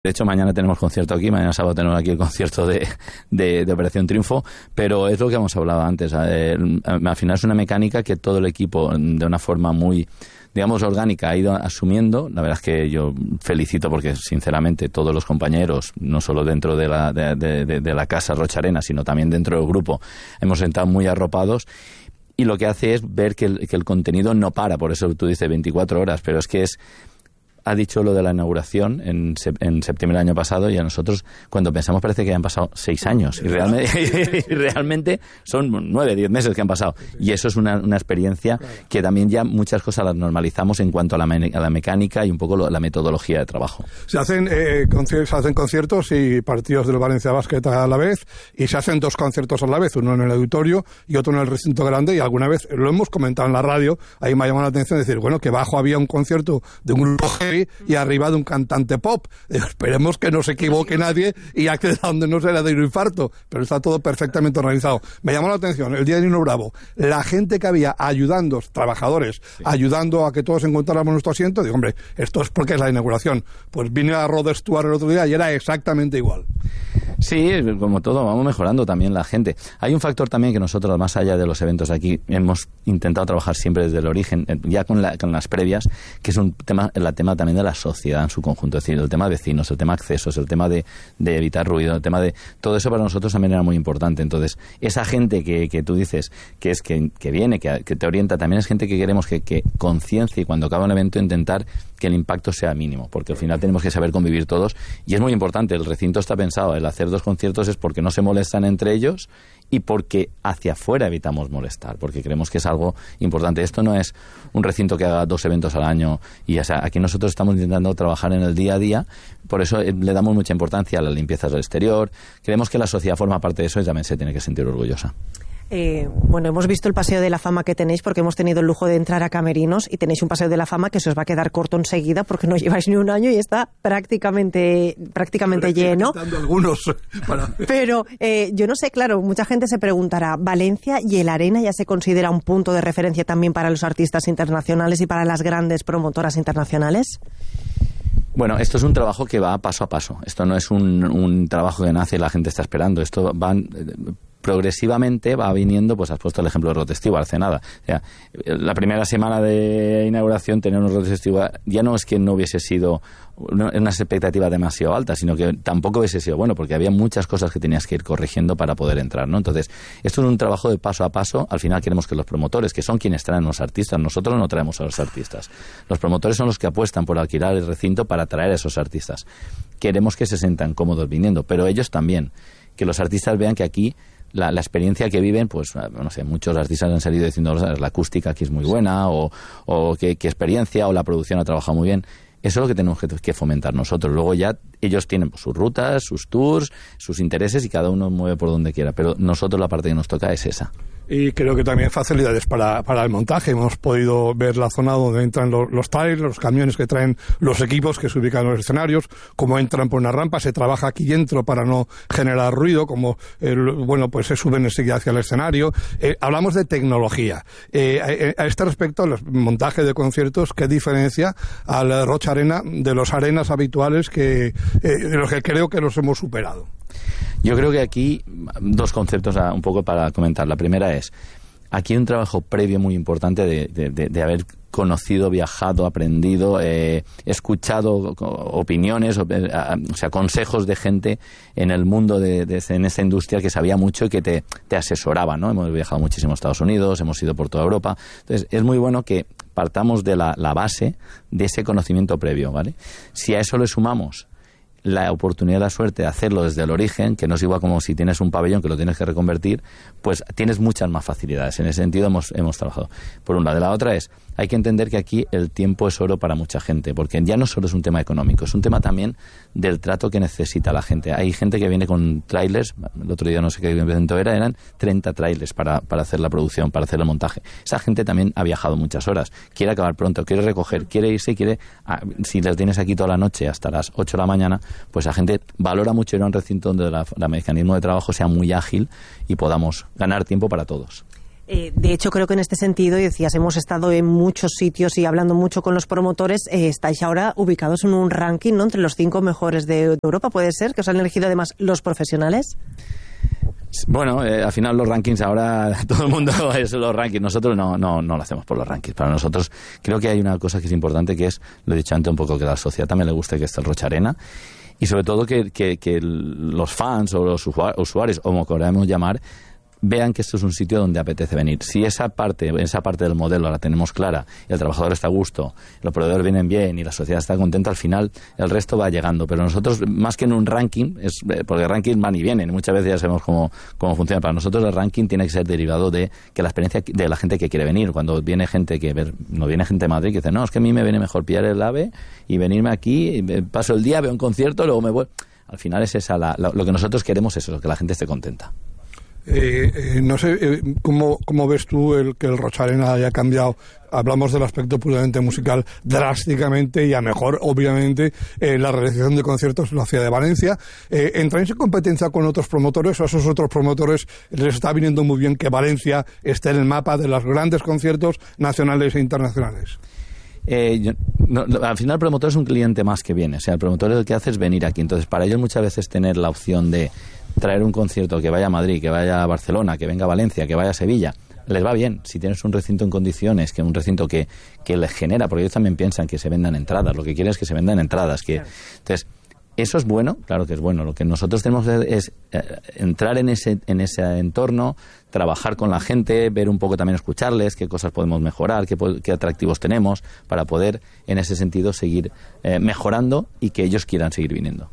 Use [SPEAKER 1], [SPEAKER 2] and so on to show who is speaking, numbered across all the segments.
[SPEAKER 1] De hecho, mañana tenemos concierto aquí, mañana sábado tenemos aquí el concierto de Operación Triunfo, pero es lo que hemos hablado antes. Al final es una mecánica que todo el equipo, de una forma muy, digamos, orgánica, ha ido asumiendo. La verdad es que yo felicito porque, sinceramente, todos los compañeros, no solo dentro de la casa Rocha Arena, sino también dentro del grupo, hemos estado muy arropados. Y lo que hace es ver que el contenido no para, por eso tú dices 24 horas, pero es que ha dicho lo de la inauguración en septiembre del año pasado, y a nosotros cuando pensamos parece que han pasado 6 años y realmente son 9, 10 meses que han pasado, y eso es una experiencia que también ya muchas cosas las normalizamos en cuanto a la mecánica y un poco la metodología de trabajo.
[SPEAKER 2] Se hacen conciertos y partidos del Valencia Basket a la vez, y se hacen 2 conciertos a la vez, uno en el auditorio y otro en el recinto grande, y alguna vez lo hemos comentado en la radio, ahí me ha llamado la atención decir, bueno, que abajo había un concierto de un grupo y arriba de un cantante pop. Esperemos que no se equivoque nadie y acceda a donde no se le dé un infarto, pero está todo perfectamente organizado. Me llamó la atención el día de Nino Bravo, la gente que había ayudando, trabajadores, ayudando a que todos encontráramos nuestro asiento. Digo, hombre, esto es porque es la inauguración. Pues vine a Rod Stewart el otro día y era exactamente igual.
[SPEAKER 1] Sí, como todo, vamos mejorando también la gente. Hay un factor también que nosotros, más allá de los eventos aquí, hemos intentado trabajar siempre desde el origen, ya con las previas, que es el tema también de la sociedad en su conjunto, es decir, el tema de vecinos, el tema de accesos, el tema de evitar ruido, el tema de todo eso para nosotros también era muy importante. Entonces, esa gente que tú dices que viene, que te orienta, también es gente que queremos que conciencie cuando acaba un evento, intentar que el impacto sea mínimo, porque al final tenemos que saber convivir todos, y es muy importante. El recinto está pensado, el hacer 2 conciertos es porque no se molestan entre ellos y porque hacia afuera evitamos molestar, porque creemos que es algo importante. Esto no es un recinto que haga 2 eventos al año, y o sea, aquí nosotros estamos intentando trabajar en el día a día, por eso le damos mucha importancia a las limpiezas del exterior. Creemos que la sociedad forma parte de eso y también se tiene que sentir orgullosa.
[SPEAKER 3] Bueno, hemos visto el paseo de la fama que tenéis, porque hemos tenido el lujo de entrar a camerinos, y tenéis un paseo de la fama que se os va a quedar corto enseguida porque no lleváis ni un año y está prácticamente lleno.
[SPEAKER 2] Algunos
[SPEAKER 3] Pero yo no sé, claro, mucha gente se preguntará, ¿Valencia y el Arena ya se considera un punto de referencia también para los artistas internacionales y para las grandes promotoras internacionales?
[SPEAKER 1] Bueno, esto es un trabajo que va paso a paso. Esto no es un trabajo que nace y la gente está esperando. Esto va progresivamente va viniendo, pues has puesto el ejemplo de Rod Stewart hace nada. O sea, la primera semana de inauguración tener un Rod Stewart ya no es que no hubiese sido unas expectativas demasiado altas, sino que tampoco hubiese sido bueno, porque había muchas cosas que tenías que ir corrigiendo para poder entrar, ¿no? Entonces, esto es un trabajo de paso a paso. Al final queremos que los promotores, que son quienes traen a los artistas, nosotros no traemos a los artistas. Los promotores son los que apuestan por alquilar el recinto para traer a esos artistas. Queremos que se sientan cómodos viniendo, pero ellos también, que los artistas vean que aquí la experiencia que viven, pues no sé, muchos artistas han salido diciendo la acústica aquí es muy buena, o qué experiencia, o la producción ha trabajado muy bien. Eso es lo que tenemos que fomentar nosotros. Luego ya ellos tienen pues sus rutas, sus tours, sus intereses, y cada uno mueve por donde quiera, pero nosotros la parte que nos toca es esa.
[SPEAKER 2] Y creo que también facilidades para el montaje. Hemos podido ver la zona donde entran los trailers, los camiones que traen los equipos que se ubican en los escenarios, cómo entran por una rampa, se trabaja aquí dentro para no generar ruido, como pues se suben enseguida hacia el escenario. Hablamos de tecnología. A este respecto, el montaje de conciertos, ¿qué diferencia al Rocha Arena de los arenas habituales de los que creo que los hemos superado?
[SPEAKER 1] Yo creo que aquí 2 conceptos un poco para comentar. La primera es, aquí hay un trabajo previo muy importante de haber conocido, viajado, aprendido, escuchado opiniones, o sea, consejos de gente en el mundo en esta industria que sabía mucho y que te asesoraba, ¿no? Hemos viajado muchísimo a Estados Unidos, hemos ido por toda Europa. Entonces, es muy bueno que partamos de la base de ese conocimiento previo, ¿vale? Si a eso le sumamos la oportunidad, la suerte de hacerlo desde el origen, que no es igual como si tienes un pabellón que lo tienes que reconvertir, pues tienes muchas más facilidades. En ese sentido hemos trabajado. Por un lado. La otra es, hay que entender que aquí el tiempo es oro para mucha gente, porque ya no solo es un tema económico, es un tema también del trato que necesita la gente. Hay gente que viene con trailers, el otro día no sé qué evento eran 30 trailers para hacer la producción, para hacer el montaje. Esa gente también ha viajado muchas horas, quiere acabar pronto, quiere recoger, quiere irse, si la tienes aquí toda la noche hasta las 8 de la mañana, pues la gente valora mucho ir a un recinto donde el mecanismo de trabajo sea muy ágil y podamos ganar tiempo para todos.
[SPEAKER 3] De hecho, creo que en este sentido, y decías, hemos estado en muchos sitios y hablando mucho con los promotores, estáis ahora ubicados en un ranking, ¿no?, entre los 5 mejores de Europa. ¿Puede ser que os han elegido además los profesionales?
[SPEAKER 1] Bueno, al final los rankings ahora, todo el mundo es los rankings. Nosotros no lo hacemos por los rankings. Para nosotros creo que hay una cosa que es importante, que es, lo he dicho antes un poco, que a la sociedad también le guste que esté el Rocha Arena. Y sobre todo que los fans o los usuarios, o como queramos llamar, vean que esto es un sitio donde apetece venir. Si esa parte del modelo la tenemos clara, y el trabajador está a gusto, los proveedores vienen bien y la sociedad está contenta, al final el resto va llegando. Pero nosotros, más que en un ranking, porque el ranking van y vienen, muchas veces ya sabemos cómo funciona. Para nosotros el ranking tiene que ser derivado de que la experiencia de la gente que quiere venir. Cuando viene gente no viene gente de Madrid que dice, no, es que a mí me viene mejor pillar el AVE y venirme aquí, y paso el día, veo un concierto, luego me voy. Al final es esa lo que nosotros queremos, es eso, que la gente esté contenta.
[SPEAKER 2] No sé, ¿cómo ves tú que el Rocha Arena haya cambiado? Hablamos del aspecto puramente musical drásticamente y a mejor, obviamente, la realización de conciertos en la ciudad de Valencia. ¿Entráis en competencia con otros promotores o a esos otros promotores les está viniendo muy bien que Valencia esté en el mapa de los grandes conciertos nacionales e internacionales?
[SPEAKER 1] Al final el promotor es un cliente más que viene. O sea, el promotor lo que hace es venir aquí. Entonces, para ellos muchas veces tener la opción de traer un concierto que vaya a Madrid, que vaya a Barcelona, que venga a Valencia, que vaya a Sevilla, les va bien. Si tienes un recinto en condiciones, que un recinto que les genera, porque ellos también piensan que se vendan entradas, lo que quieren es que se vendan entradas. Claro. Entonces, eso es bueno, claro que es bueno. Lo que nosotros tenemos que hacer es entrar en ese entorno, trabajar con la gente, ver un poco también, escucharles, qué cosas podemos mejorar, qué atractivos tenemos, para poder, en ese sentido, seguir mejorando y que ellos quieran seguir viniendo.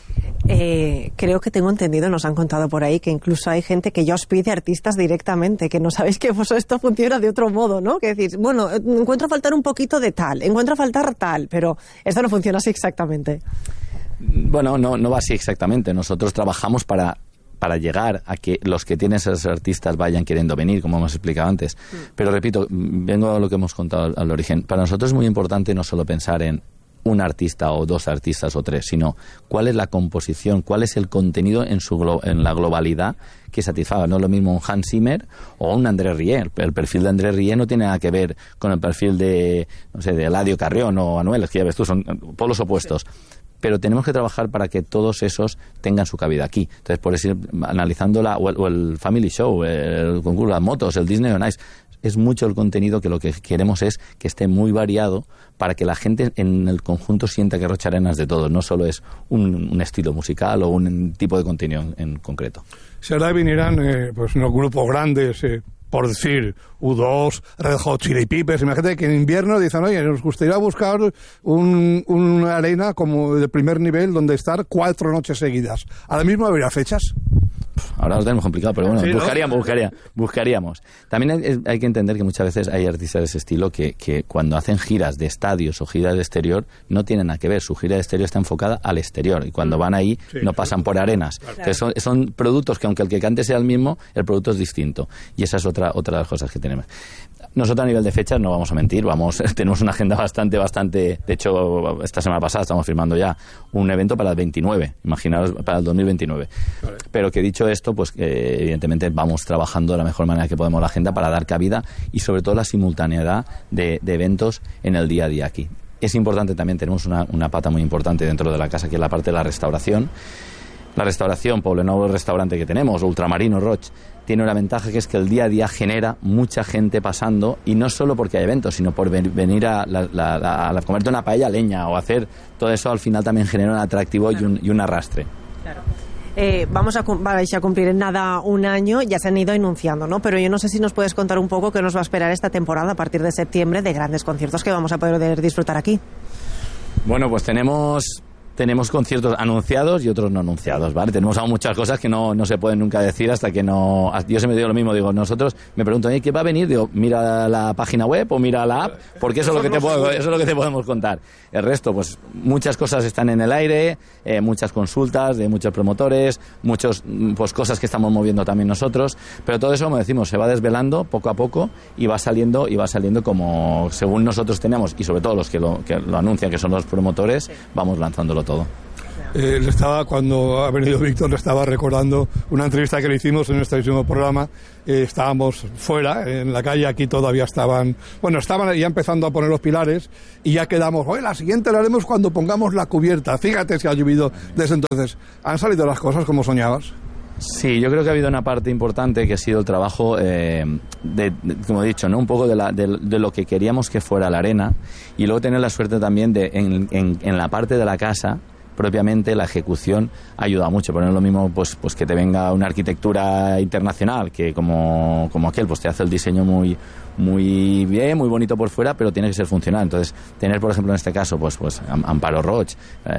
[SPEAKER 3] Creo que tengo entendido, nos han contado por ahí, que incluso hay gente que ya os pide artistas directamente, que no sabéis que esto funciona de otro modo, ¿no? Que decís, bueno, encuentro faltar un poquito de tal, encuentro faltar tal, pero esto no funciona así exactamente.
[SPEAKER 1] Bueno, no va así exactamente. Nosotros trabajamos para llegar a que los que tienen esos artistas vayan queriendo venir, como hemos explicado antes. Pero repito, vengo a lo que hemos contado al origen. Para nosotros es muy importante no solo pensar en un artista o 2 artistas o 3, sino cuál es la composición, cuál es el contenido en la globalidad que satisfaga. No es lo mismo un Hans Zimmer o un Andrés Rieu. El perfil de Andrés Rieu no tiene nada que ver con el perfil de Eladio Carrión o Anuel, es que ya ves tú, son polos opuestos. Sí. Pero tenemos que trabajar para que todos esos tengan su cabida aquí. Entonces, por decir, analizando o el Family Show, el concurso de las motos, el Disney on Ice, es mucho el contenido que lo que queremos es que esté muy variado para que la gente en el conjunto sienta que Rocha Arena es de todos, no solo es un estilo musical o un tipo de contenido en concreto.
[SPEAKER 2] Si ahora vinieran unos grupos grandes, por decir, U2, Red Hot Chili Peppers, imagínate que en invierno dicen, oye, nos gustaría buscar una arena como de primer nivel donde estar 4 noches seguidas. ¿Ahora mismo habría fechas?
[SPEAKER 1] Ahora lo tenemos complicado, pero bueno,
[SPEAKER 2] sí,
[SPEAKER 1] buscaríamos. También hay que entender que muchas veces hay artistas de ese estilo que cuando hacen giras de estadios o giras de exterior no tienen nada que ver. Su gira de exterior está enfocada al exterior y cuando van ahí no pasan por arenas. Claro. Entonces son productos que aunque el que cante sea el mismo, el producto es distinto. Y esa es otra de las cosas que tenemos. Nosotros a nivel de fechas no vamos a mentir, tenemos una agenda bastante, de hecho esta semana pasada estamos firmando ya un evento para el 29, imaginaos, para el 2029. Vale. Pero que dicho esto, pues evidentemente vamos trabajando de la mejor manera que podemos la agenda para dar cabida y sobre todo la simultaneidad de eventos en el día a día aquí. Es importante también, tenemos una pata muy importante dentro de la casa, que es la parte de la restauración. La restauración, Poblenou, el restaurante que tenemos, Ultramarino Roig, tiene una ventaja que es que el día a día genera mucha gente pasando, y no solo porque hay eventos, sino por venir a comerte una paella a leña o hacer todo eso, al final también genera un atractivo y un arrastre.
[SPEAKER 3] Claro. Vais a cumplir en nada un año, ya se han ido anunciando, ¿no? Pero yo no sé si nos puedes contar un poco qué nos va a esperar esta temporada a partir de septiembre de grandes conciertos que vamos a poder disfrutar aquí.
[SPEAKER 1] Bueno, pues tenemos conciertos anunciados y otros no anunciados, ¿vale? Tenemos aún muchas cosas que no se pueden nunca decir hasta que no... Yo siempre digo lo mismo, nosotros me preguntan, ¿qué va a venir? Digo, mira la página web o mira la app, porque eso es lo que te podemos contar. El resto, pues muchas cosas están en el aire, muchas consultas de muchos promotores, pues cosas que estamos moviendo también nosotros, pero todo eso, como decimos, se va desvelando poco a poco y va saliendo como según nosotros tenemos, y sobre todo los que lo anuncian, que son los promotores, vamos lanzándolo todo.
[SPEAKER 2] Cuando ha venido Víctor, le estaba recordando una entrevista que le hicimos en este mismo programa. Estábamos fuera, en la calle, aquí todavía estaban ya empezando a poner los pilares y ya quedamos, la siguiente la haremos cuando pongamos la cubierta. Fíjate si ha llovido desde entonces. ¿Han salido las cosas como soñabas?
[SPEAKER 1] Sí, yo creo que ha habido una parte importante que ha sido el trabajo, como he dicho, ¿no? Un poco de lo que queríamos que fuera la arena, y luego tener la suerte también de en la parte de la casa, propiamente la ejecución ha ayudado mucho. Pero no es lo mismo pues que te venga una arquitectura internacional que como aquel, pues te hace el diseño muy bien, muy bonito por fuera, pero tiene que ser funcional. Entonces, tener, por ejemplo, en este caso, pues Amparo Roig,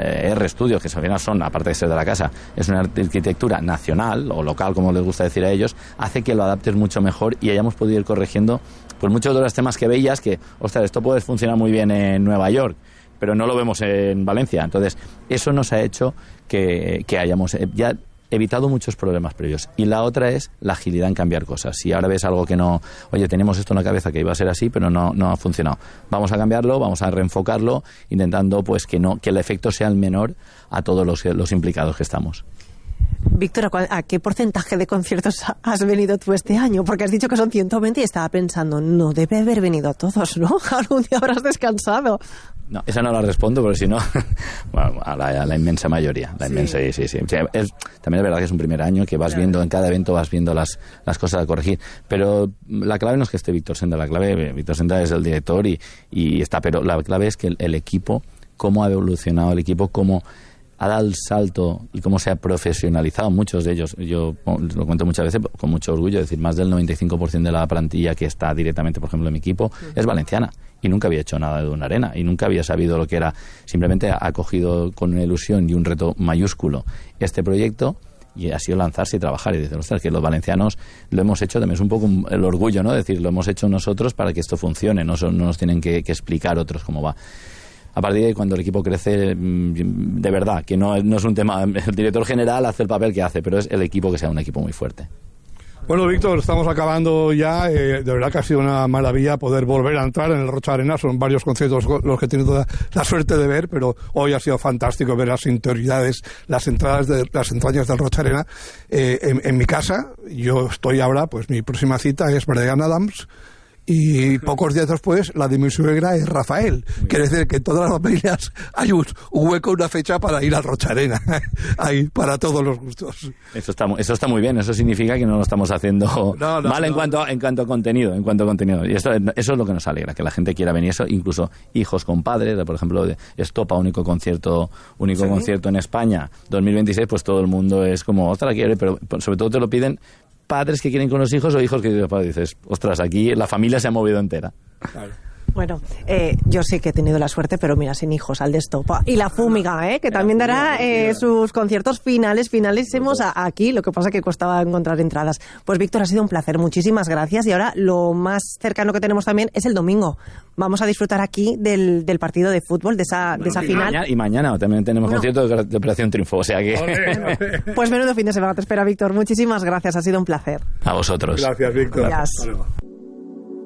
[SPEAKER 1] R Studios, que al final son, aparte de ser de la casa, es una arquitectura nacional o local, como les gusta decir a ellos, hace que lo adaptes mucho mejor y hayamos podido ir corrigiendo pues muchos de los temas que veías que, ostras, esto puede funcionar muy bien en Nueva York, pero no lo vemos en Valencia. Entonces, eso nos ha hecho que hayamos ya evitado muchos problemas previos. Y la otra es la agilidad en cambiar cosas. Si ahora ves algo que no, tenemos esto en la cabeza que iba a ser así, pero no ha funcionado, vamos a cambiarlo, vamos a reenfocarlo, intentando pues que el efecto sea el menor a todos los implicados que estamos.
[SPEAKER 3] Víctor, ¿a qué porcentaje de conciertos has venido tú este año? Porque has dicho que son 120 y estaba pensando, no debe haber venido a todos, ¿no? Algún día habrás descansado.
[SPEAKER 1] No, esa no la respondo, pero si no, bueno, a la inmensa mayoría. Inmensa, sí. También es verdad que es un primer año que vas viendo, en cada evento vas viendo las cosas a corregir. Pero la clave no es que esté Víctor Senda, Víctor Senda es el director y está, pero la clave es que el equipo, cómo ha evolucionado el equipo, cómo ha dado el salto y cómo se ha profesionalizado muchos de ellos. Yo lo cuento muchas veces con mucho orgullo, es decir, más del 95% de la plantilla que está directamente, por ejemplo, en mi equipo, es valenciana y nunca había hecho nada de una arena y nunca había sabido lo que era. Simplemente ha cogido con una ilusión y un reto mayúsculo este proyecto y ha sido lanzarse y trabajar y decir, ostras, que los valencianos lo hemos hecho, también es un poco el orgullo, ¿no? Decir, lo hemos hecho nosotros para que esto funcione, no nos tienen que explicar otros cómo va. A partir de ahí, cuando el equipo crece, de verdad, que no es un tema, el director general hace el papel que hace, pero es el equipo que sea un equipo muy fuerte.
[SPEAKER 2] Bueno, Víctor, estamos acabando ya. De verdad que ha sido una maravilla poder volver a entrar en el Rocha Arena. Son varios conciertos los que he tenido la suerte de ver, pero hoy ha sido fantástico ver las interioridades, las entrañas del Rocha Arena. En mi casa, yo estoy ahora, pues mi próxima cita es Bryan Adams. Y pocos días después, la de mi suegra es Rafael. Quiere decir que en todas las familias hay un hueco, una fecha para ir al Rocha Arena. Hay para todos los gustos.
[SPEAKER 1] Eso está muy bien. Eso significa que no lo estamos haciendo mal en cuanto a contenido. Y eso es lo que nos alegra, que la gente quiera venir. Eso, incluso hijos con padres, por ejemplo, de Estopa, único concierto en España, 2026, pues todo el mundo es como, ostras, quiere, pero sobre todo te lo piden padres que quieren con los hijos o hijos que dices, ostras, aquí la familia se ha movido entera.
[SPEAKER 2] Claro.
[SPEAKER 3] Bueno, yo sí que he tenido la suerte, pero mira, sin hijos, al de Estopa. Y la Fúmiga, que también dará sus conciertos finalísimos aquí, lo que pasa que costaba encontrar entradas. Pues Víctor, ha sido un placer, muchísimas gracias. Y ahora lo más cercano que tenemos también es el domingo. Vamos a disfrutar aquí del partido de fútbol, de esa final.
[SPEAKER 1] Y mañana también tenemos concierto de Operación Triunfo, o sea que...
[SPEAKER 3] Pues menudo fin de semana te espera, Víctor. Muchísimas gracias, ha sido un placer.
[SPEAKER 1] A vosotros.
[SPEAKER 2] Gracias, Víctor.
[SPEAKER 3] Gracias.